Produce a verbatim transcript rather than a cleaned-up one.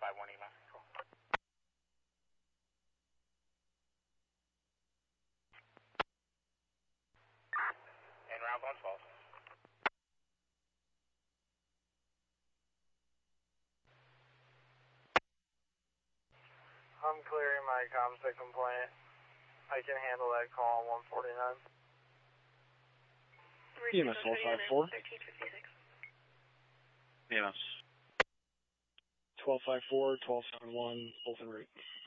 five one E M A. En route one twelve. I'm clearing my ComSec complaint. I can handle that call on one forty-nine. E M S twelve five four. E M S twelve five four, twelve seven one, both en route.